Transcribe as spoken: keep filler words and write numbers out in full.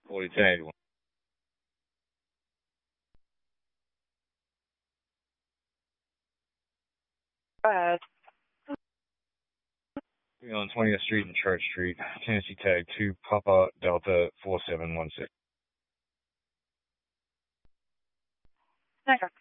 forty ten eighty-one. Go ahead. On twentieth Street and Church Street, Tennessee tag two Papa Delta four seven one six. Okay.